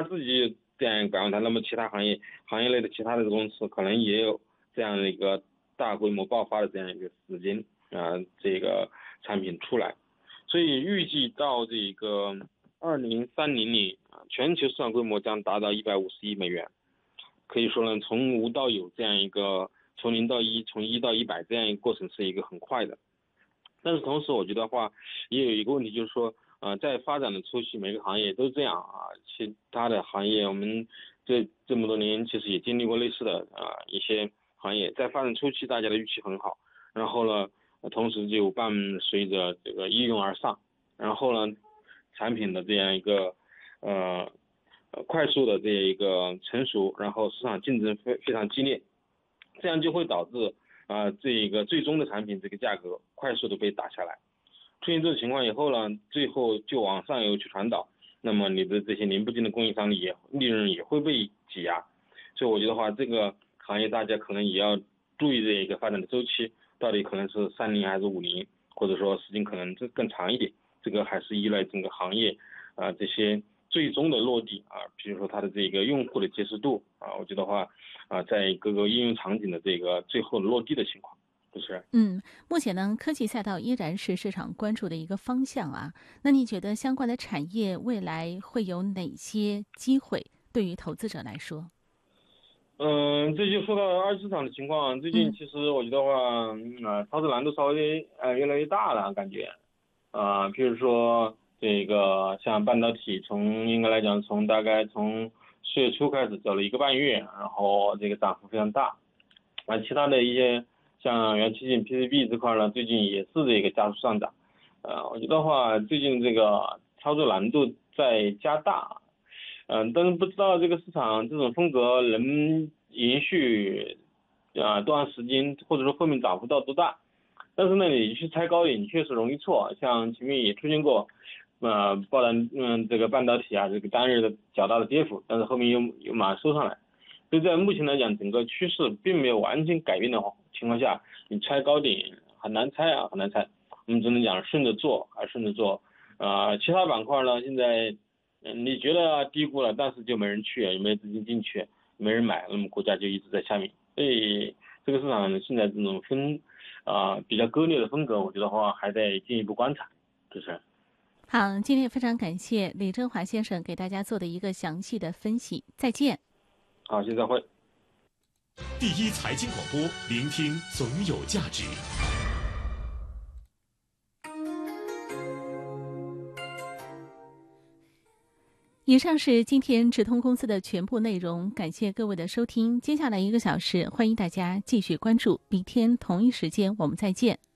自己这样一个百万台，那么其他行业内的其他的公司可能也有这样的一个大规模爆发的这样一个时间这个产品出来。所以预计到这个2030年全球市场规模将达到150亿美元。可以说呢，从无到有这样一个从0到1，从1到100这样一个过程是一个很快的。但是同时我觉得话也有一个问题，就是说在发展的初期，每个行业都这样其他的行业我们这么多年其实也经历过类似的一些行业，在发展初期大家的预期很好，然后呢同时就伴随着这个应用而上，然后呢产品的这样一个快速的这一个成熟，然后市场竞争非常激烈，这样就会导致这一个最终的产品这个价格快速的被打下来。出现这种情况以后呢，最后就往上游去传导，那么你的这些零部件的供应商利润也会被挤压。所以我觉得话，这个行业大家可能也要注意这一个发展的周期，到底可能是3年还是5年，或者说时间可能更长一点，这个还是依赖整个行业这些最终的落地比如说它的这个用户的接受度我觉得话在各个应用场景的这个最后落地的情况。不是。 目前呢，科技赛道依然是市场关注的一个方向那你觉得相关的产业未来会有哪些机会对于投资者来说？ 这就说到二级市场的情况。最近其实我觉得话操作难度稍微越来越大了，感觉譬如说这个像半导体，应该来讲大概从4月初开始走了1个半月，然后这个涨幅非常大。其他的一些像元器件 PCB 这块呢，最近也是这个加速上涨。我觉得话最近这个操作难度在加大。但是不知道这个市场这种风格能延续多长时间，或者说后面涨幅到多大。但是呢，你去猜高点，你确实容易错。像前面也出现过这个半导体这个单日的较大的跌幅，但是后面又马上收上来。所以在目前来讲，整个趋势并没有完全改变的情况下，你猜高点很难猜。我们只能讲顺着做。其他板块呢，现在你觉得低估了，但是就没人去，也没资金进去，没人买，那么股价就一直在下面。所以这个市场现在这种比较割裂的风格，我觉得话还得进一步观察。主持人。 好，今天也非常感谢李振华先生给大家做的一个详细的分析。再见。 好，谢谢，再会。 第一财经广播，聆听总有价值。 以上是今天直通公司的全部内容，感谢各位的收听。接下来1个小时，欢迎大家继续关注，明天同一时间我们再见。